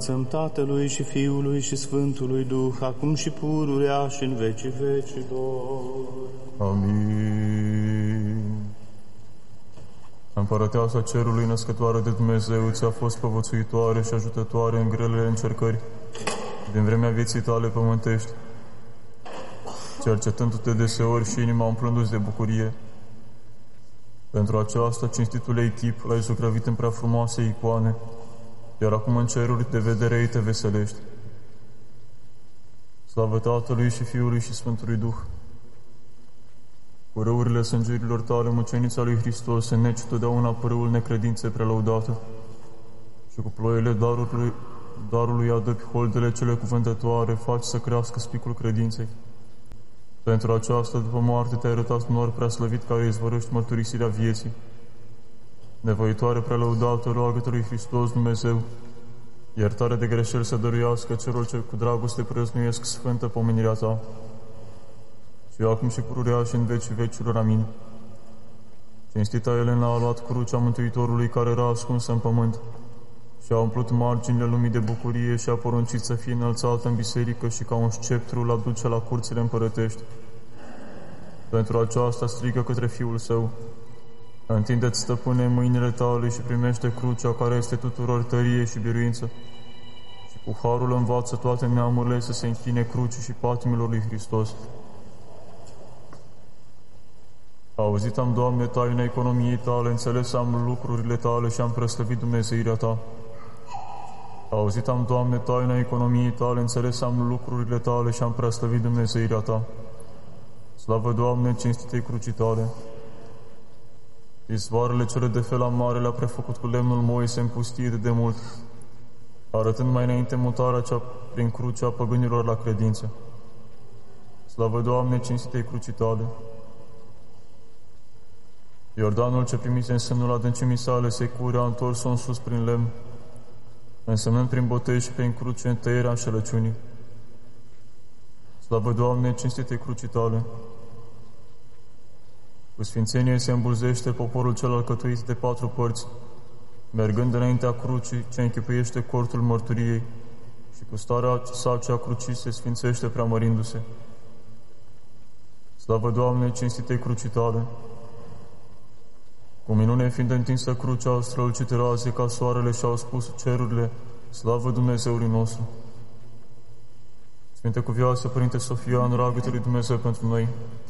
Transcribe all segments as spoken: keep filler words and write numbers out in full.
înălțăm Tatălui și Fiului și Sfântului Duh, acum și pururea și în vecii vecilor. Amin. Împărăteasa cerului, născătoare de Dumnezeu, ți-a fost povățuitoare și ajutătoare în grelele încercări din vremea vieții tale pământești, cercetându-te deseori și inima umplându-ți de bucurie. Pentru aceasta, cinstitule echip, l-ai zugrăvit în prea frumoase icoane, iar acum în ceruri de vedere ei te veselești. Slavă Tatălui și Fiului și Sfântului Duh! Cu râurile sângerilor tale, mucenița lui Hristos, înneci totdeauna părâul necredinței prelăudată, și cu ploile darului, darului adăpi holdele cele cuvântătoare, faci să crească spicul credinței. Pentru aceasta, după moarte, te-ai arătat nor prea slăvit care izvorăști mărturisirea vieții. Nevoitoare prelăudată, roagă-te lui Hristos Dumnezeu, iertare de greșeli să dăruiască celor ce cu dragoste prăznuiesc sfântă pomenirea ta. Și acum și pururea și în vecii vecilor. Amin. Cinstita Elena a luat crucea Mântuitorului care era ascunsă în pământ și a umplut marginile lumii de bucurie și a poruncit să fie înălțată în biserică și ca un sceptru l-a duce la curțile împărătești. Pentru aceasta strigă către Fiul Său: întinde-ți, Stăpâne, mâinile tale și primește crucea care este tuturor tărie și biruință, și cu harul învață toate neamurile să se închine crucii și patimilor lui Hristos. Auzit am, Doamne, taina economiei tale, înțeles am lucrurile tale și am preslăvit Dumnezeirea ta. Auzit am, Doamne, taina economiei tale, înțeles am lucrurile tale și am preslăvit Dumnezeirea ta. Slavă, Doamne, cinstitei crucii tale! Izvoarele cele de fel mare le-a prefăcut cu lemnul Moise în pustie de demult, arătând mai înainte mutarea cea prin crucea păgânilor la credință. Slavă, Doamne, cinstitei crucii tale! Iordanul ce primise în semnul adâncimii sale secure a întors-o în sus prin lemn, însemnând prin botez și prin cruce întăierea înșelăciunii. Slavă, Doamne, cinstitei crucii tale! Cu sfințenie se îmbulzește poporul cel alcătuit de patru părți, mergând înaintea crucii ce închipuiește cortul mărturiei, și cu starea sa cea crucii se sfințește preamărindu-se. Slavă, Doamne, cinstitei crucii tale! Cu minune fiind întinsă crucea, au strălucit raze ca soarele și au spus cerurile: slavă Dumnezeului nostru! Sfinte Cuvioasă Părinte Sofian, roagă-te lui Dumnezeu pentru noi.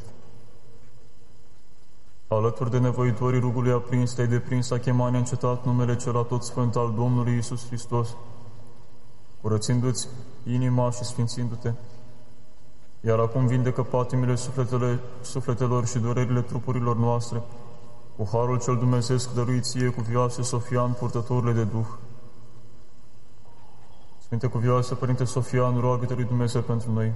Alături de nevoitorii rugului aprins, te-ai deprins a chema neîncetat numele cel atot sfânt al Domnului Iisus Hristos, curățindu-ți inima și sfințindu-te. Iar acum vindecă patimile sufletele, sufletelor și durerile trupurilor noastre, cu harul cel dumnezeesc dăruit ție, Cuvioase Sofian, purtătorule de Duh. Sfinte Cuvioase Părinte Sofian, roagă-te lui Dumnezeu pentru noi.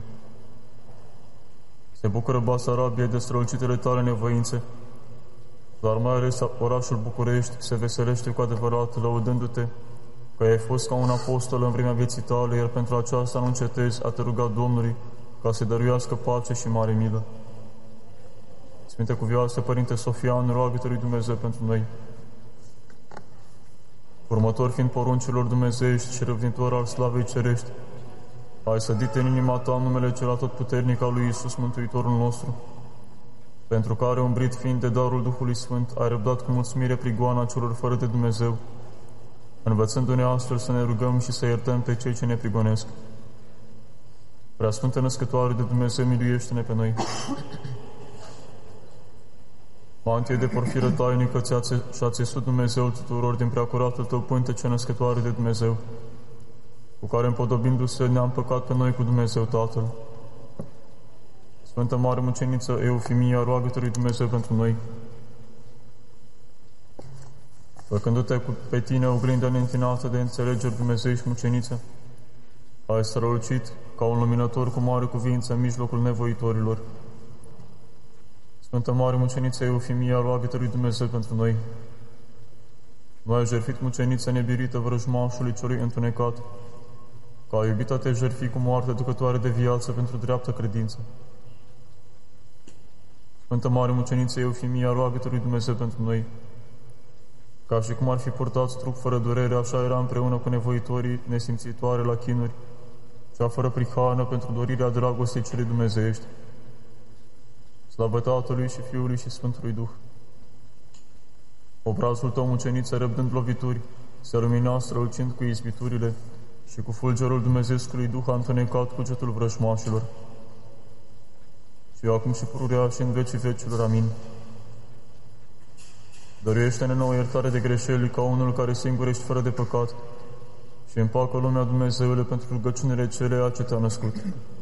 Se bucură Basarabia de strălucitele tale nevoințe, dar mai ales orașul București se veselește cu adevărat, lăudându-te că ai fost ca un apostol în vremea vieții tale, iar pentru aceasta nu încetezi a te ruga Domnului ca să dăruiască pace și mare milă. Sfinte Cuvioase Părinte Sofian, roagă-te lui Dumnezeu pentru noi. Următor fiind poruncilor dumnezeiești și răvnitor al slavei cerești, ai sădit în inima ta numele cel atotputernic al lui Iisus, Mântuitorul nostru, pentru care, umbrit fiind de darul Duhului Sfânt, ai răbdat cu mulțumire prigoana celor fără de Dumnezeu, învățându-ne astfel să ne rugăm și să iertăm pe cei ce ne prigonesc. Preasfântă Născătoare de Dumnezeu, miluiește-ne pe noi. Mantie de porfiră tainică ți-a și-a țesut Dumnezeu tuturor din preacuratul tău pântece Născătoare de Dumnezeu, cu care, împodobindu-se, ne-am păcat pe noi cu Dumnezeu Tatăl. Sfântă Mare Muceniță Eufimia, roagă-te lui Dumnezeu pentru noi. Făcându-te pe tine oglinda neîntinată de înțelegeri Dumnezeu și muceniță, ai strălucit ca un luminător cu mare cuvință în mijlocul nevoitorilor. Sfântă Mare Muceniță Eufimia, roagă-te lui Dumnezeu pentru noi. Nu ai jertfit, muceniță nebirită, vrăjmașului celui întunecat, că ai iubit a te jertfi cu moarte ducătoare de viață pentru dreaptă credință. Sfântă Mare Muceniță Eufimia, roagă-te lui Dumnezeu pentru noi. Ca și cum ar fi purtat trup fără durere, așa era împreună cu nevoitorii nesimțitoare la chinuri, cea fără prihană pentru dorirea dragostei celei dumnezeiești. Slavă Tatălui și Fiului și Sfântului Duh. Obrazul tău, muceniță, răbdând lovituri, se lumina strălucind cu izbiturile și cu fulgerul Dumnezeescului Duh a întunecat cugetul vrăjmașilor. Și acum și pururea și în vecii vecilor. Amin. Dăruiește-ne nouă iertare de greșeli ca unul care singur ești fără de păcat și împacă lumea Dumnezeule pentru rugăciunile celea ce te-a născut.